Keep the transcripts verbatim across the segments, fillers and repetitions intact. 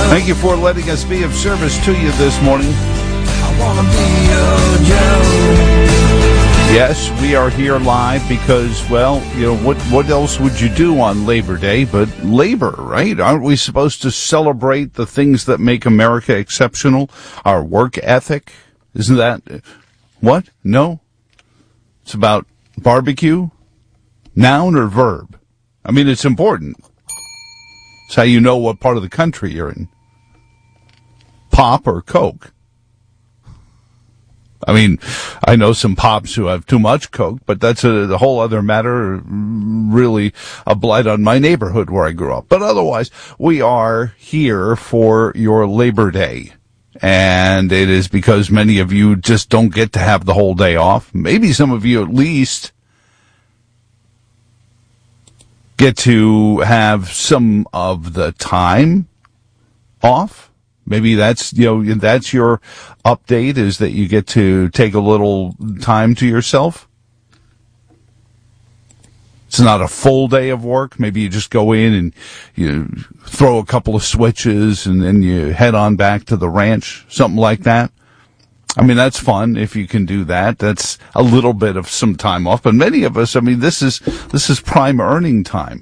Thank you for letting us be of service to you this morning. I wanna be your Joe. Yes, we are here live because, well, you know, what what else would you do on Labor Day but labor, right? Aren't we supposed to celebrate the things that make America exceptional? Our work ethic? Isn't that... What? No? It's about barbecue? Noun or verb? I mean, it's important. It's how you know what part of the country you're in. Pop or Coke? I mean, I know some pops who have too much Coke, but that's a, a whole other matter, really a blight on my neighborhood where I grew up. But otherwise, we are here for your Labor Day. And it is because many of you just don't get to have the whole day off. Maybe some of you at least get to have some of the time off. Maybe that's, you know, that's your update, is that you get to take a little time to yourself. It's not a full day of work. Maybe you just go in and you throw a couple of switches and then you head on back to the ranch, something like that. I mean, that's fun if you can do that. That's a little bit of some time off. But many of us, I mean, this is, this is prime earning time.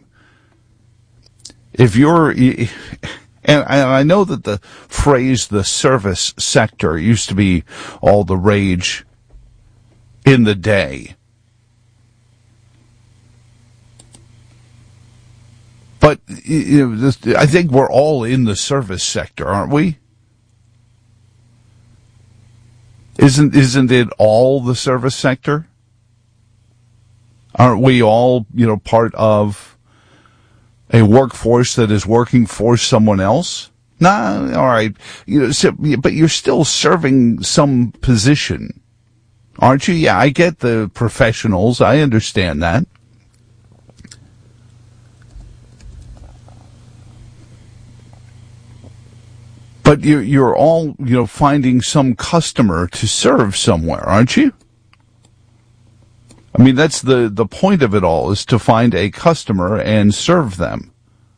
If you're... And I know that the phrase, the service sector, used to be all the rage in the day. But you know, this, I think we're all in the service sector, aren't we? Isn't isn't it all the service sector? Aren't we all, you know, part of a workforce that is working for someone else? Nah, all right. You know, so, but you're still serving some position, aren't you? Yeah, I get the professionals. I understand that. But you're, you're all, you know, finding some customer to serve somewhere, aren't you? I mean, that's the, the point of it all, is to find a customer and serve them.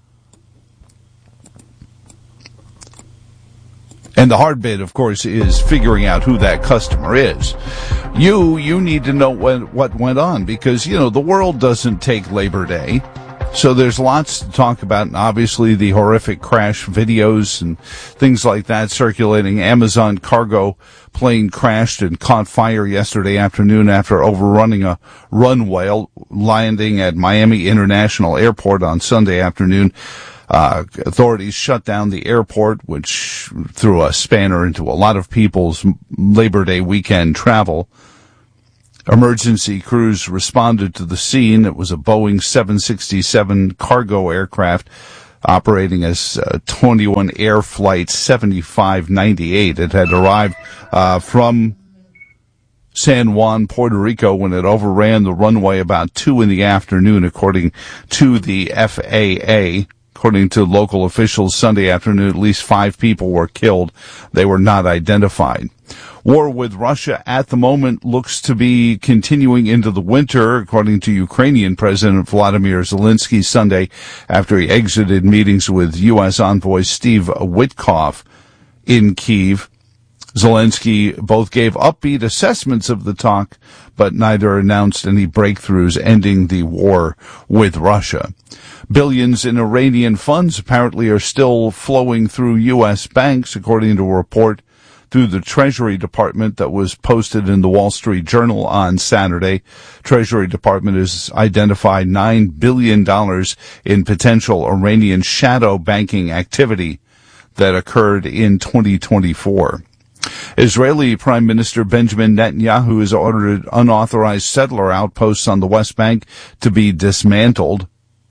And the hard bit, of course, is figuring out who that customer is. You, you need to know what, what went on, because, you know, the world doesn't take Labor Day. So there's lots to talk about, and obviously the horrific crash videos and things like that circulating. Amazon cargo plane crashed and caught fire yesterday afternoon after overrunning a runway, landing at Miami International Airport on Sunday afternoon. Uh, authorities shut down the airport, which threw a spanner into a lot of people's Labor Day weekend travel. Emergency crews responded to the scene. It was a Boeing seven sixty-seven cargo aircraft operating as uh, twenty-one Air Flight seventy-five ninety-eight. It had arrived uh, from San Juan, Puerto Rico, when it overran the runway about two in the afternoon, according to the F A A. According to local officials, Sunday afternoon, at least five people were killed. They were not identified. War with Russia at the moment looks to be continuing into the winter, according to Ukrainian President Vladimir Zelensky Sunday, after he exited meetings with U S envoy Steve Witkoff in Kyiv. Zelensky both gave upbeat assessments of the talk, but neither announced any breakthroughs ending the war with Russia. Billions in Iranian funds apparently are still flowing through U S banks, according to a report through the Treasury Department that was posted in the Wall Street Journal on Saturday. Treasury Department has identified nine billion dollars in potential Iranian shadow banking activity that occurred in twenty twenty-four. Israeli Prime Minister Benjamin Netanyahu has ordered unauthorized settler outposts on the West Bank to be dismantled.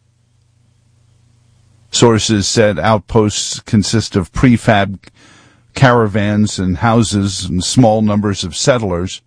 Sources said outposts consist of prefab caravans and houses and small numbers of settlers.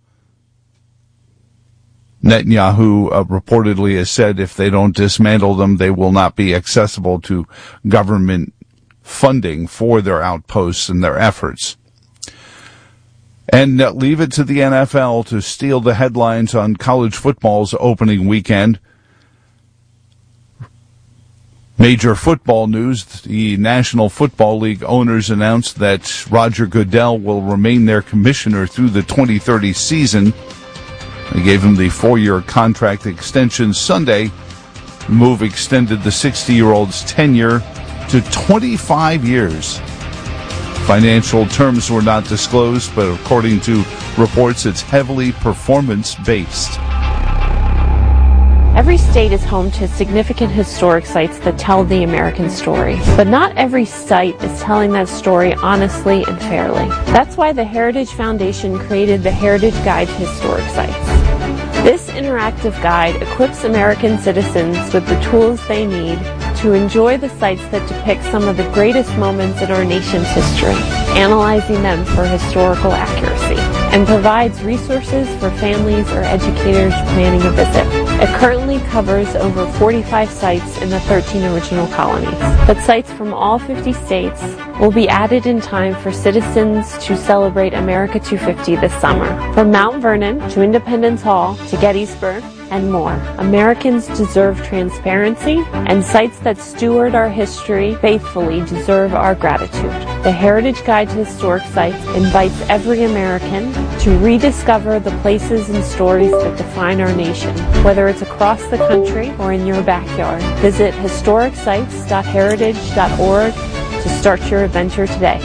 Netanyahu uh, reportedly has said if they don't dismantle them, they will not be accessible to government funding for their outposts and their efforts. And uh, leave it to the N F L to steal the headlines on college football's opening weekend. Major football news. The National Football League owners announced that Roger Goodell will remain their commissioner through the twenty thirty season. They gave him the four-year contract extension Sunday. The move extended the sixty-year-old's tenure to twenty-five years. Financial terms were not disclosed, but according to reports, it's heavily performance-based. Every state is home to significant historic sites that tell the American story, but not every site is telling that story honestly and fairly. That's why the Heritage Foundation created the Heritage Guide to Historic Sites. This interactive guide equips American citizens with the tools they need to enjoy the sites that depict some of the greatest moments in our nation's history, analyzing them for historical accuracy, and provides resources for families or educators planning a visit. It currently covers over forty-five sites in the thirteen original colonies, but sites from all fifty states will be added in time for citizens to celebrate America two fifty this summer. From Mount Vernon to Independence Hall to Gettysburg and more, Americans deserve transparency, and sites that steward our history faithfully deserve our gratitude. The Heritage Guide to Historic Sites invites every American to rediscover the places and stories that define our nation, whether it's across the country or in your backyard. Visit historic sites dot heritage dot org to start your adventure today.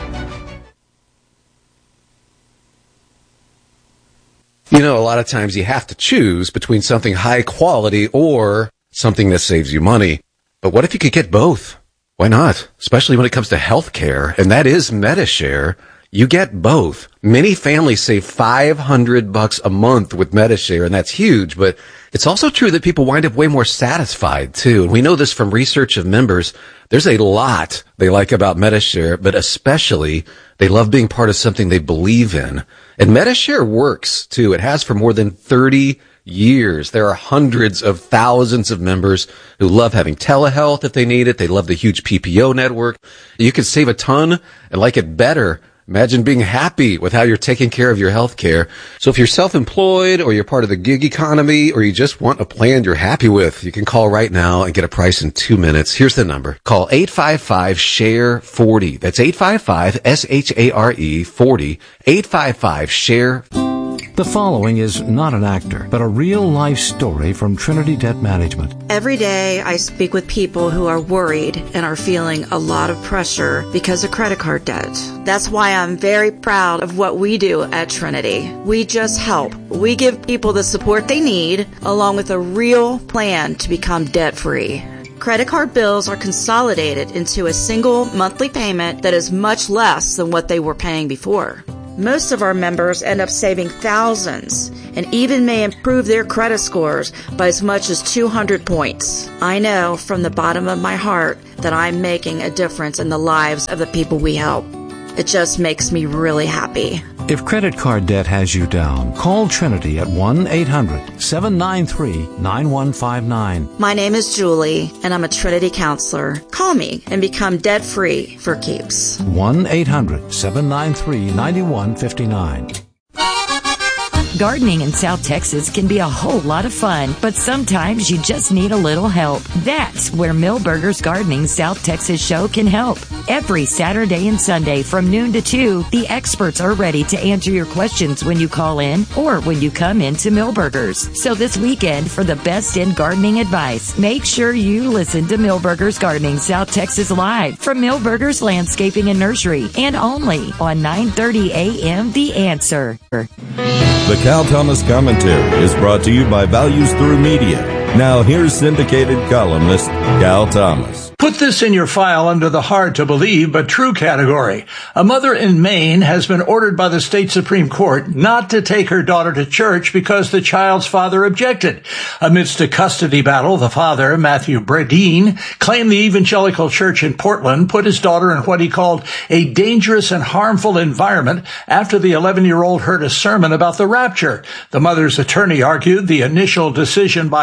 You know, a lot of times you have to choose between something high quality or something that saves you money. But what if you could get both? Why not? Especially when it comes to health care, and that is Medi-Share. You get both. Many families save five hundred bucks a month with Medi-Share, and that's huge, but it's also true that people wind up way more satisfied, too. And we know this from research of members. There's a lot they like about Medi-Share, but especially they love being part of something they believe in. And Medi-Share works, too. It has for more than thirty years. There are hundreds of thousands of members who love having telehealth if they need it. They love the huge P P O network. You can save a ton and like it better. Imagine being happy with how you're taking care of your health care. So if you're self-employed or you're part of the gig economy or you just want a plan you're happy with, you can call right now and get a price in two minutes. Here's the number. Call eight five five, S H A R E, forty. That's eight five five, S H A R E, forty. eight five five, S H A R E. The following is not an actor, but a real-life story from Trinity Debt Management. Every day I speak with people who are worried and are feeling a lot of pressure because of credit card debt. That's why I'm very proud of what we do at Trinity. We just help. We give people the support they need, along with a real plan to become debt-free. Credit card bills are consolidated into a single monthly payment that is much less than what they were paying before. Most of our members end up saving thousands and even may improve their credit scores by as much as two hundred points. I know from the bottom of my heart that I'm making a difference in the lives of the people we help. It just makes me really happy. If credit card debt has you down, call Trinity at one eight hundred, seven nine three, nine one five nine. My name is Julie, and I'm a Trinity counselor. Call me and become debt-free for keeps. one eight hundred, seven nine three, nine one five nine. Gardening in South Texas can be a whole lot of fun, but sometimes you just need a little help. That's where Millburgers Gardening South Texas Show can help. Every Saturday and Sunday from noon to two, the experts are ready to answer your questions when you call in or when you come into Millburgers. So this weekend, for the best in gardening advice, make sure you listen to Millburgers Gardening South Texas Live from Millburgers Landscaping and Nursery, and only on nine thirty a.m. The Answer. The Cal Thomas Commentary is brought to you by Values Through Media. Now here's syndicated columnist Cal Thomas. Put this in your file under the hard to believe but true category. A mother in Maine has been ordered by the state Supreme Court not to take her daughter to church because the child's father objected. Amidst a custody battle, the father, Matthew Bradeen, claimed the Evangelical Church in Portland put his daughter in what he called a dangerous and harmful environment after the eleven-year-old heard a sermon about the rapture. The mother's attorney argued the initial decision by a lower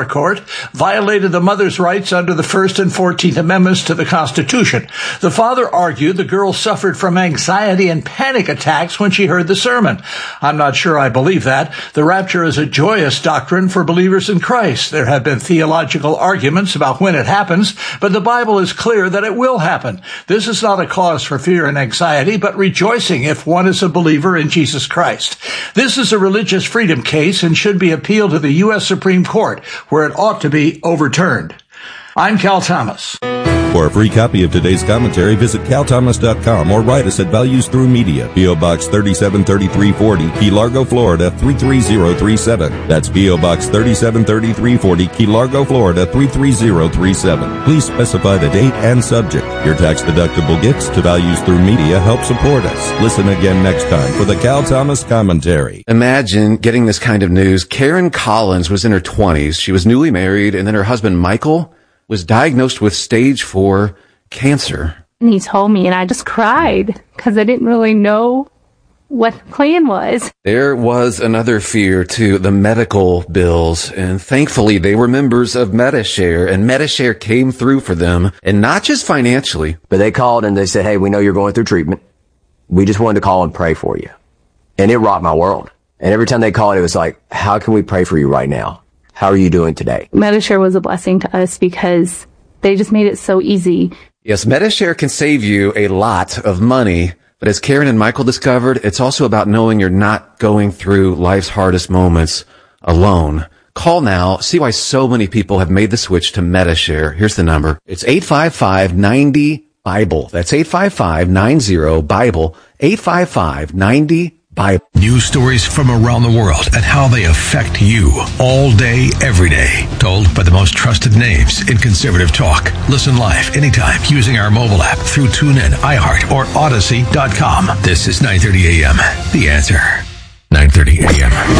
court violated the mother's rights under the First and Fourteenth Amendments to the Constitution. The father argued the girl suffered from anxiety and panic attacks when she heard the sermon. I'm not sure I believe that. The rapture is a joyous doctrine for believers in Christ. There have been theological arguments about when it happens, but the Bible is clear that it will happen. This is not a cause for fear and anxiety, but rejoicing if one is a believer in Jesus Christ. This is a religious freedom case and should be appealed to the U S Supreme Court, where it ought to be overturned. I'm Cal Thomas. For a free copy of today's commentary, visit cal thomas dot com or write us at Values Through Media, P O. Box thirty-seven thirty-three forty, Key Largo, Florida three three zero three seven. That's P O. Box thirty-seven thirty-three forty, Key Largo, Florida three three zero three seven. Please specify the date and subject. Your tax-deductible gifts to Values Through Media help support us. Listen again next time for the Cal Thomas Commentary. Imagine getting this kind of news. Karen Collins was in her twenties. She was newly married, and then her husband, Michael, was diagnosed with stage four cancer. And he told me, and I just cried because I didn't really know what the plan was. There was another fear to the medical bills, and thankfully they were members of Medi-Share, and Medi-Share came through for them, and not just financially. But they called and they said, hey, we know you're going through treatment. We just wanted to call and pray for you. And it rocked my world. And every time they called, it was like, how can we pray for you right now? How are you doing today? Medi-Share was a blessing to us because they just made it so easy. Yes, Medi-Share can save you a lot of money, but as Karen and Michael discovered, it's also about knowing you're not going through life's hardest moments alone. Call now, see why so many people have made the switch to Medi-Share. Here's the number. It's eight five five, nine zero, Bible. That's eight five five, nine zero, Bible. eight five five, nine zero, Bible. News stories from around the world and how they affect you all day, every day. Told by the most trusted names in conservative talk. Listen live anytime using our mobile app through TuneIn, iHeart, or Odyssey dot com. This is nine thirty a.m. The Answer. nine thirty a.m.